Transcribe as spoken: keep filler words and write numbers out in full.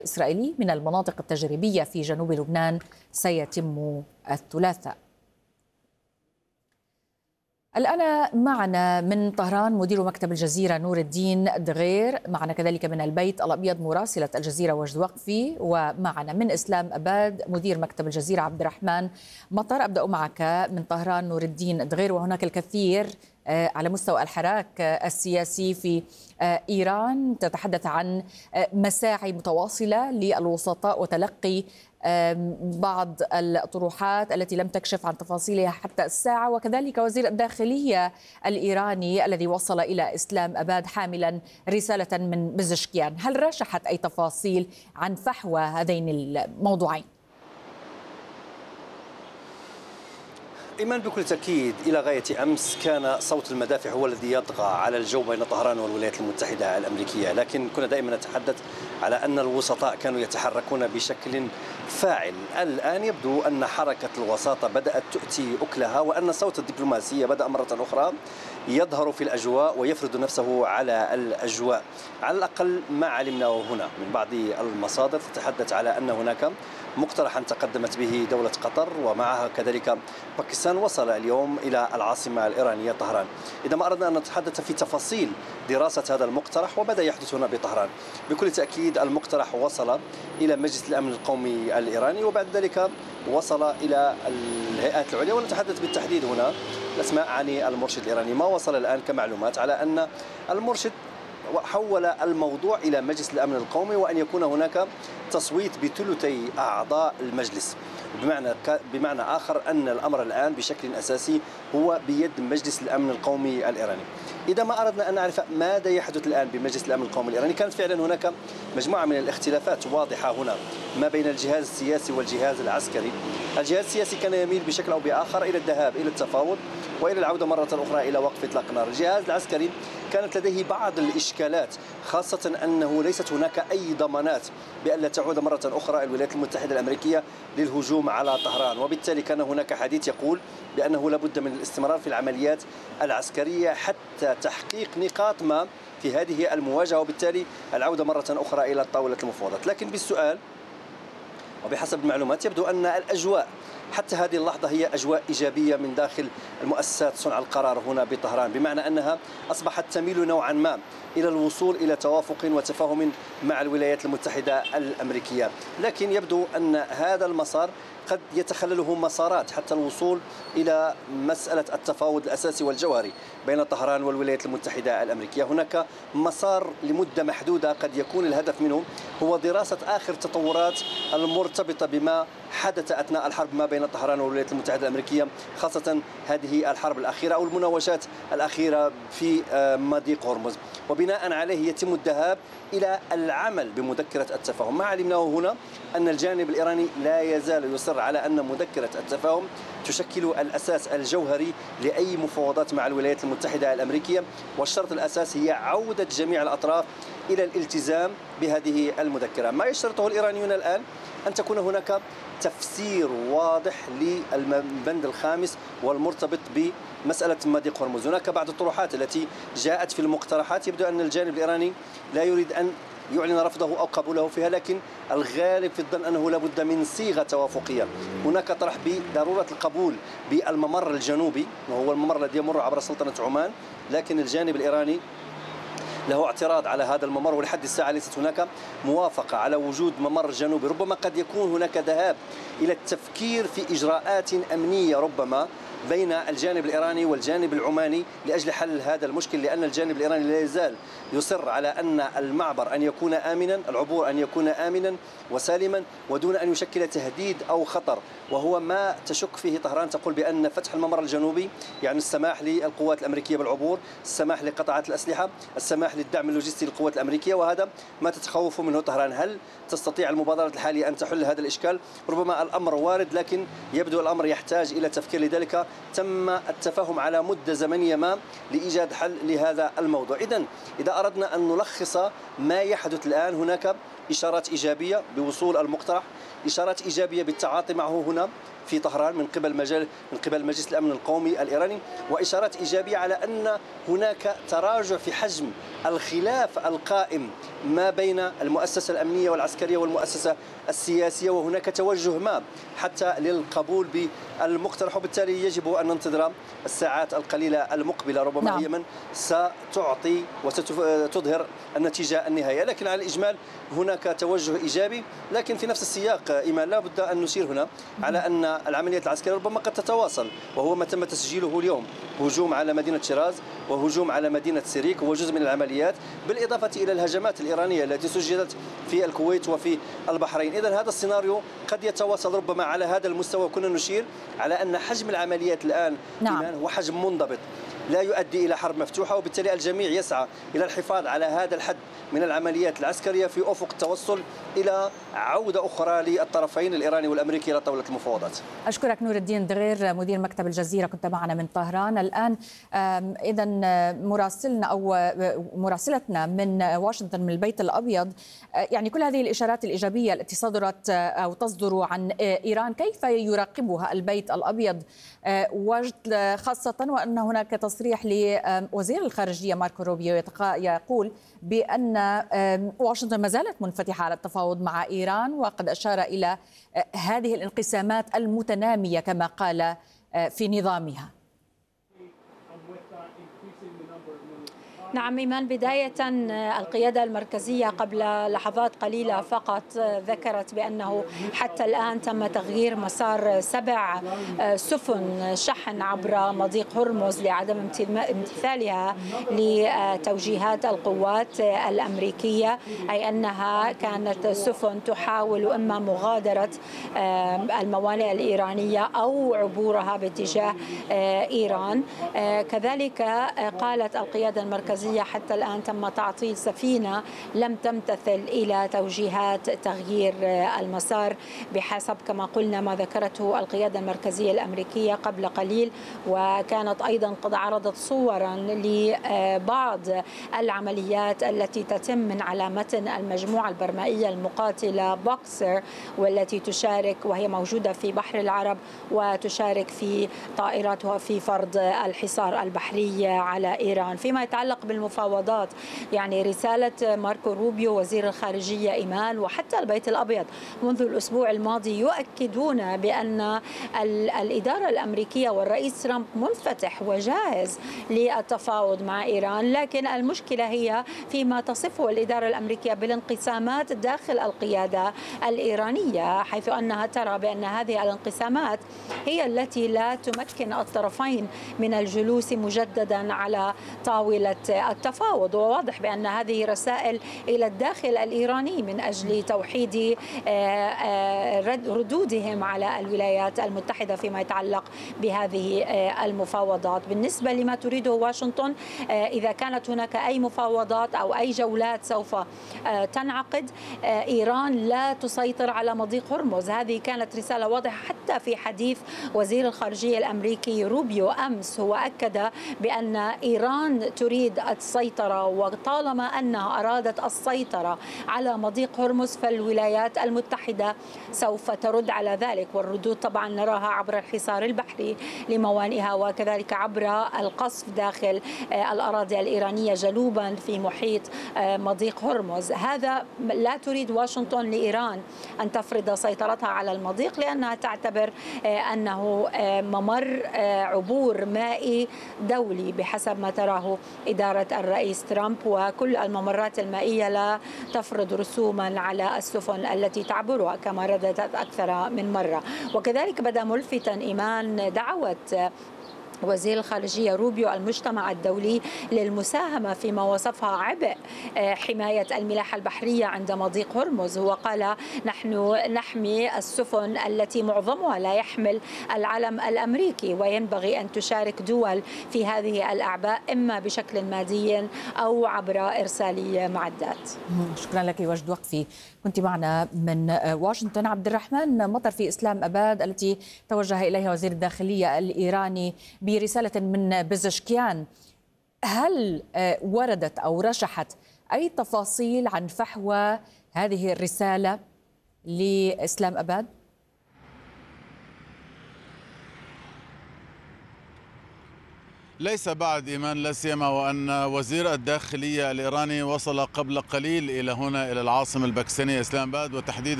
إسرائيلي من المناطق التجريبية في جنوب لبنان سيتم الثلاثاء. الآن معنا من طهران مدير مكتب الجزيرة نور الدين دغير، معنا كذلك من البيت الأبيض مراسلة الجزيرة وجد وقفي، ومعنا من إسلام أباد مدير مكتب الجزيرة عبد الرحمن مطر. أبدأ معك من طهران نور الدين دغير، وهناك الكثير على مستوى الحراك السياسي في إيران تتحدث عن مساعي متواصلة للوسطاء وتلقي بعض الطروحات التي لم تكشف عن تفاصيلها حتى الساعة، وكذلك وزير الداخلية الإيراني الذي وصل إلى إسلام أباد حاملا رسالة من بزشكيان. هل رشحت أي تفاصيل عن فحوى هذين الموضوعين؟ إيمان بكل تأكيد إلى غاية أمس كان صوت المدافع هو الذي يطغى على الجو بين طهران والولايات المتحدة الأمريكية، لكن كنا دائما نتحدث على أن الوسطاء كانوا يتحركون بشكل فاعل. الآن يبدو أن حركة الوساطة بدأت تؤتي أكلها، وأن صوت الدبلوماسية بدأ مرة أخرى يظهر في الأجواء ويفرض نفسه على الأجواء. على الأقل ما علمناه هنا من بعض المصادر تتحدث على أن هناك مقترحا تقدمت به دولة قطر ومعها كذلك باكستان وصل اليوم إلى العاصمة الإيرانية طهران. إذا ما أردنا أن نتحدث في تفاصيل دراسة هذا المقترح وبدأ يحدث هنا بطهران، بكل تأكيد المقترح وصل إلى مجلس الأمن القومي الإيراني وبعد ذلك وصل إلى الهيئات العليا، ونتحدث بالتحديد هنا الأسماء عن المرشد الإيراني. ما وصل الآن كمعلومات على أن المرشد حول الموضوع إلى مجلس الأمن القومي وأن يكون هناك تصويت بثلثي أعضاء المجلس، بمعنى بمعنى آخر أن الأمر الآن بشكل أساسي هو بيد مجلس الأمن القومي الإيراني. إذا ما أردنا أن نعرف ماذا يحدث الآن بمجلس الأمن القومي الإيراني، كانت فعلا هناك مجموعة من الاختلافات واضحة هنا ما بين الجهاز السياسي والجهاز العسكري. الجهاز السياسي كان يميل بشكل أو بآخر إلى الذهاب إلى التفاوض وإلى العودة مرة أخرى إلى وقف إطلاق النار. الجهاز العسكري كانت لديه بعض الإشكالات، خاصة أنه ليست هناك أي ضمانات بأن لا تعود مرة أخرى الولايات المتحدة الأمريكية للهجوم على طهران، وبالتالي كان هناك حديث يقول بأنه لابد من الاستمرار في العمليات العسكرية حتى تحقيق نقاط ما في هذه المواجهة، وبالتالي العودة مرة أخرى إلى طاولة المفاوضات. لكن بالسؤال وبحسب المعلومات يبدو أن الأجواء حتى هذه اللحظة هي أجواء إيجابية من داخل المؤسسات صنع القرار هنا بطهران، بمعنى أنها أصبحت تميل نوعا ما إلى الوصول إلى توافق وتفاهم مع الولايات المتحدة الأمريكية. لكن يبدو أن هذا المسار قد يتخلله مسارات حتى الوصول إلى مسألة التفاوض الأساسي والجوهري بين طهران والولايات المتحدة الأمريكية. هناك مسار لمدة محدودة قد يكون الهدف منه هو دراسة آخر التطورات المرتبطة بما حدث أثناء الحرب ما بين طهران والولايات المتحدة الأمريكية، خاصة هذه الحرب الأخيرة أو المناوشات الأخيرة في مضيق هرمز، وبناء عليه يتم الذهاب إلى العمل بمذكرة التفاهم. ما علمناه هنا أن الجانب الإيراني لا يزال يصر على أن مذكرة التفاهم تشكل الأساس الجوهري لأي مفاوضات مع الولايات المتحدة الأمريكية، والشرط الأساسي هي عودة جميع الأطراف إلى الالتزام بهذه المذكرة. ما يشترطه الإيرانيون الآن أن تكون هناك تفسير واضح للبند الخامس والمرتبط بمسألة مضيق هرمز. هناك بعض الطروحات التي جاءت في المقترحات يبدو أن الجانب الإيراني لا يريد أن يعلن رفضه أو قبوله فيها، لكن الغالب في الظن أنه لابد من صيغة توافقية. هناك طرح بضرورة القبول بالممر الجنوبي وهو الممر الذي يمر عبر سلطنة عمان، لكن الجانب الإيراني له اعتراض على هذا الممر، ولحد الساعة ليست هناك موافقة على وجود ممر جنوبي. ربما قد يكون هناك ذهاب إلى التفكير في إجراءات أمنية ربما بين الجانب الإيراني والجانب العماني لأجل حل هذا المشكل، لأن الجانب الإيراني لا يزال يصر على أن المعبر أن يكون آمنا، العبور أن يكون آمنا وسالما ودون أن يشكل تهديد أو خطر، وهو ما تشك فيه طهران. تقول بأن فتح الممر الجنوبي يعني السماح للقوات الأمريكية بالعبور، السماح لقطاعات الأسلحة، السماح للدعم اللوجستي للقوات الأمريكية، وهذا ما تتخوف منه طهران. هل تستطيع المبادرة الحالية أن تحل هذا الإشكال؟ ربما الأمر وارد، لكن يبدو الأمر يحتاج إلى تفكير. لذلك تم التفاهم على مدة زمنية ما لإيجاد حل لهذا الموضوع. إذن إذا أردنا أن نلخص ما يحدث الآن، هناك إشارات إيجابية بوصول المقترح، إشارات إيجابية بالتعاطي معه هنا في طهران من قبل مجال من قبل مجلس الأمن القومي الإيراني، وإشارات إيجابية على أن هناك تراجع في حجم الخلاف القائم ما بين المؤسسة الأمنية والعسكرية والمؤسسة السياسية، وهناك توجه ما حتى للقبول بالمقترح، وبالتالي يجب أن ننتظر الساعات القليلة المقبلة. ربما نعم. هي من ستعطي وستظهر النتيجة النهائية، لكن على الإجمال هناك توجه إيجابي. لكن في نفس السياق إيمان لا بد أن نشير هنا على أن العمليات العسكرية ربما قد تتواصل، وهو ما تم تسجيله اليوم، هجوم على مدينة شيراز وهجوم على مدينة سيريك هو جزء من العمليات، بالإضافة إلى الهجمات الإيرانية التي سجلت في الكويت وفي البحرين. إذن هذا السيناريو قد يتواصل ربما على هذا المستوى. كنا نشير على أن حجم العمليات الآن نعم. هو حجم منضبط لا يؤدي إلى حرب مفتوحة، وبالتالي الجميع يسعى إلى الحفاظ على هذا الحد من العمليات العسكرية في أفق التوصل إلى عودة أخرى للطرفين الإيراني والأمريكي إلى طاولة المفاوضات. أشكرك نور الدين دغير مدير مكتب الجزيرة، كنت معنا من طهران. الآن إذا مراسلنا أو مراسلتنا من واشنطن من البيت الأبيض، يعني كل هذه الإشارات الإيجابية التي صدرت أو تصدر عن إيران كيف يراقبها البيت الأبيض وجد، خاصة وأن هناك تصريح لوزير الخارجية ماركو روبيو يقول بأن واشنطن ما زالت منفتحة على التفاوض مع إيران، وقد أشار إلى هذه الانقسامات المتنامية كما قال في نظامها. نعم إيمان، بداية القيادة المركزية قبل لحظات قليلة فقط ذكرت بأنه حتى الآن تم تغيير مسار سبع سفن شحن عبر مضيق هرمز لعدم امتثالها لتوجيهات القوات الأمريكية، أي أنها كانت سفن تحاول إما مغادرة الموانئ الإيرانية أو عبورها باتجاه إيران. كذلك قالت القيادة المركزية حتى الآن تم تعطيل سفينة لم تمتثل إلى توجيهات تغيير المسار بحسب كما قلنا ما ذكرته القيادة المركزية الأمريكية قبل قليل. وكانت أيضا قد عرضت صورا لبعض العمليات التي تتم من على متن المجموعة البرمائية المقاتلة بوكسر، والتي تشارك وهي موجودة في بحر العرب وتشارك في طائراتها في فرض الحصار البحري على إيران. فيما يتعلق بالمفاوضات، يعني رسالة ماركو روبيو وزير الخارجية إيمان وحتى البيت الأبيض منذ الأسبوع الماضي يؤكدون بأن الإدارة الأمريكية والرئيس ترامب منفتح وجاهز للتفاوض مع إيران، لكن المشكلة هي فيما تصفه الإدارة الأمريكية بالانقسامات داخل القيادة الإيرانية، حيث أنها ترى بأن هذه الانقسامات هي التي لا تمكن الطرفين من الجلوس مجددا على طاولة التفاوض. وواضح بأن هذه رسائل إلى الداخل الإيراني من أجل توحيد ردودهم على الولايات المتحدة فيما يتعلق بهذه المفاوضات. بالنسبة لما تريده واشنطن، إذا كانت هناك أي مفاوضات أو أي جولات سوف تنعقد، إيران لا تسيطر على مضيق هرمز. هذه كانت رسالة واضحة حتى في حديث وزير الخارجية الأمريكي روبيو أمس، هو أكد بأن إيران تريد السيطرة، وطالما أنها أرادت السيطرة على مضيق هرمز فالولايات المتحدة سوف ترد على ذلك، والردود طبعا نراها عبر الحصار البحري لموانئها وكذلك عبر القصف داخل الأراضي الإيرانية جنوبا في محيط مضيق هرمز. هذا لا تريد واشنطن لإيران أن تفرض سيطرتها على المضيق، لأنها تعتبر أنه ممر عبور مائي دولي بحسب ما تراه إدارة الرئيس ترامب، وكل الممرات المائية لا تفرض رسوما على السفن التي تعبرها كما رددت أكثر من مرة. وكذلك بدأ ملفتا إيمان دعوة وزير الخارجية روبيو المجتمع الدولي للمساهمة فيما وصفها عبء حماية الملاحة البحرية عند مضيق هرمز. هو قال نحن نحمي السفن التي معظمها لا يحمل العلم الأمريكي، وينبغي أن تشارك دول في هذه الأعباء إما بشكل مادي أو عبر إرسال معدات. شكرا لك وجد وقفي، كنت معنا من واشنطن. عبد الرحمن، مطر في إسلام أباد التي توجه إليها وزير الداخلية الإيراني برسالة من بزشكيان، هل وردت أو رشحت أي تفاصيل عن فحوى هذه الرسالة لإسلام أباد؟ ليس بعد إيمان، لا سيما وأن وزير الداخلية الإيراني وصل قبل قليل إلى هنا إلى العاصمة الباكستانية إسلام آباد، وتحديدا